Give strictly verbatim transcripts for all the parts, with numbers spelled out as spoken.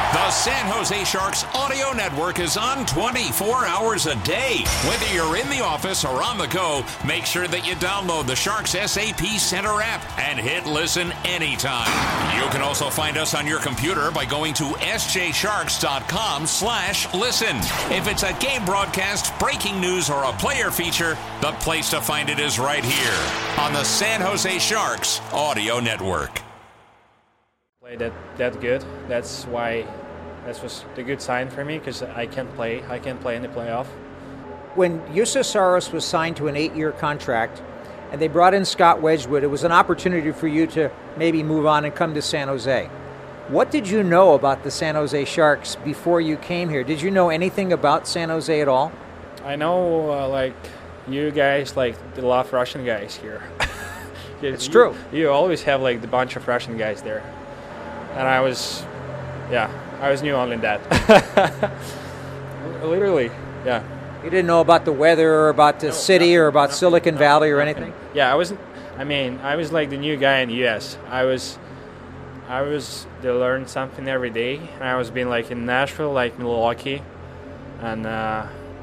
The San Jose Sharks audio network is on twenty-four hours a day. Whether you're in the office or on the go, make sure that you download the Sharks S A P Center app and hit listen anytime. You can also find us on your computer by going to s j sharks dot com slash listen. If it's a game broadcast, breaking news, or a player feature, the place to find it is right here on the San Jose Sharks audio network. Play that that good. That's why that was the good sign for me, because I can't play. I can't play in the playoff. When Juuse Saros was signed to an eight-year contract, and they brought in Scott Wedgwood, it was an opportunity for you to maybe move on and come to San Jose. What did you know about the San Jose Sharks before you came here? Did you know anything about San Jose at all? I know, uh, like you guys, like the lot of Russian guys here. It's you, true. You always have like the bunch of Russian guys there, and I was, yeah, I was new only in that. Literally, yeah. You didn't know about the weather or about the No, city nothing, or about nothing, Silicon nothing, Valley or nothing. anything? Yeah, I wasn't. I mean, I was like the new guy in the U S. I was, I was to learn something every day. And I was being like in Nashville, like Milwaukee, and uh,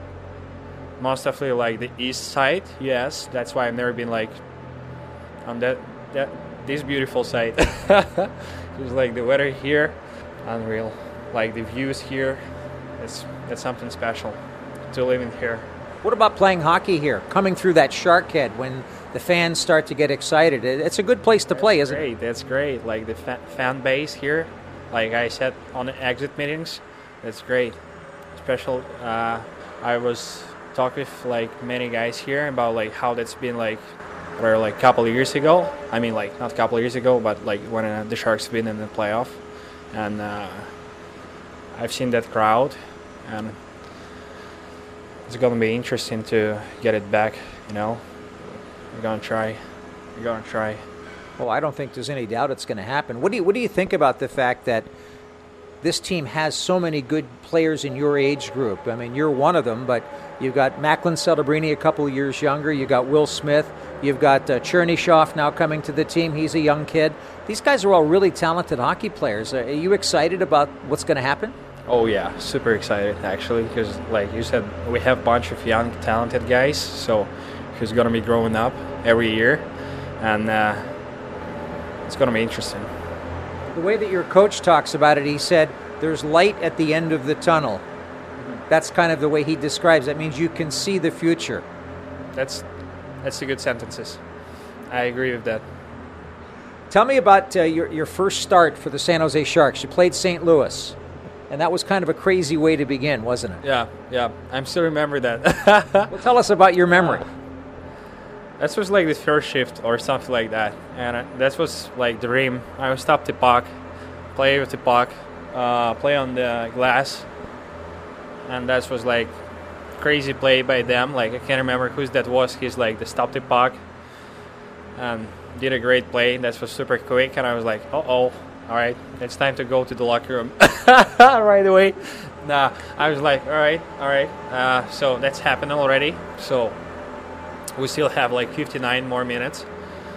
most of like the east side. Yes, that's why I've never been like on that that this beautiful side. It's like the weather here, unreal. Like the views here, it's it's something special to live in here. What about playing hockey here, coming through that shark head when the fans start to get excited? It- It's a good place to play, That's isn't it? great. That's great. Like the fa- fan base here, like I said on the exit meetings, that's great. Special. Uh, I was talking with like many guys here about like how that's been like, or like a couple of years ago. I mean, like not a couple of years ago, but like when uh, the Sharks been in the playoff, and uh, I've seen that crowd, and it's gonna be interesting to get it back. You know, we're gonna try. We're gonna try. Well, I don't think there's any doubt it's going to happen. What do you What do you think about the fact that this team has so many good players in your age group? I mean, you're one of them, but you've got Macklin Celebrini a couple of years younger. You've got Will Smith. You've got uh, Chernyshov now coming to the team. He's a young kid. These guys are all really talented hockey players. Are you excited about what's going to happen? Oh yeah, super excited actually, because like you said, we have a bunch of young, talented guys. So who's gonna be growing up every year, and uh, it's gonna be interesting. The way that your coach talks about it, he said there's light at the end of the tunnel. That's kind of the way he describes it. That means you can see the future. That's that's the good sentences. I agree with that. Tell me about uh, your, your first start for the San Jose Sharks. You played Saint Louis, and that was kind of a crazy way to begin, wasn't it? Yeah, yeah. I'm still remember that. Well, tell us about your memory. Uh, that was like the first shift or something like that, and uh, that was like the dream. I would stop the puck, play with the puck, uh, play on the glass, and that was like crazy play by them. Like I can't remember who that was. He's like the stop the puck, and did a great play. That was super quick, and I was like, uh oh. All right, it's time to go to the locker room right away. Nah, I was like, all right, all right. Uh, so that's happened already. So we still have like fifty-nine more minutes.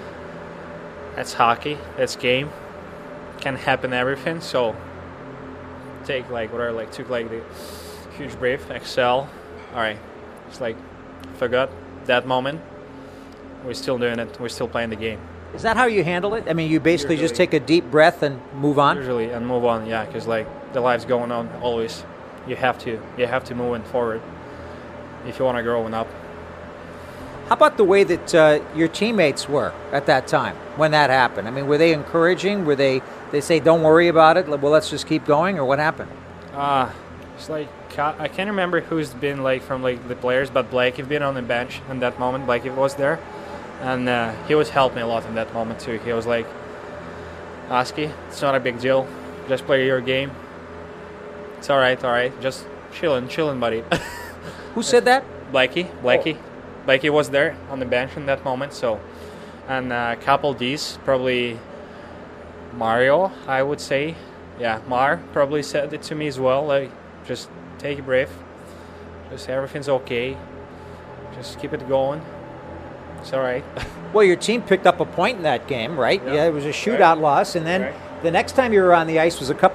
That's hockey. That's game. Can happen everything. So take like whatever, like took like the huge breath, exhale. All right, it's like forgot that moment. We're still doing it. We're still playing the game. Is that how you handle it? I mean, you basically Usually. just take a deep breath and move on? Usually, and move on, yeah, because like the life's going on always. You have to, you have to move forward if you want to grow up. How about the way that uh, your teammates were at that time when that happened? I mean, were they encouraging? Were they, they say, don't worry about it, well, let's just keep going, or what happened? Uh, it's like, I can't remember who's been like from like the players, but Blake have been on the bench in that moment. Blake was there. And uh, he was helping me a lot in that moment too. He was like, Oski, it's not a big deal. Just play your game. It's all right, all right. Just chilling, chilling, buddy. Who said that? Blakey, Blakey. Oh. Blakey was there on the bench in that moment. So, and a uh, couple D's, probably Mario, I would say. Yeah, Mar probably said it to me as well. Like, just take a breath. Just everything's okay. Just keep it going. It's all right. Well, your team picked up a point in that game, right? Yeah, yeah it was a shootout right. loss, and then Right. the next time you were on the ice was a couple